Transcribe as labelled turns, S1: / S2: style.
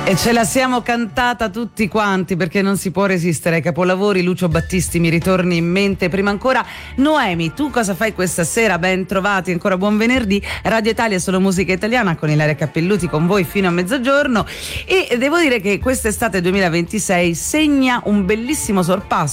S1: E ce la siamo cantata tutti quanti, perché non si può resistere ai capolavori. Lucio Battisti mi ritorni in mente. Prima ancora Noemi, tu cosa fai questa sera? Ben trovati, ancora buon venerdì. Radio Italia, solo musica italiana, con Ilaria Cappelluti con voi fino a mezzogiorno. E devo dire che quest'estate 2026 segna un bellissimo sorpasso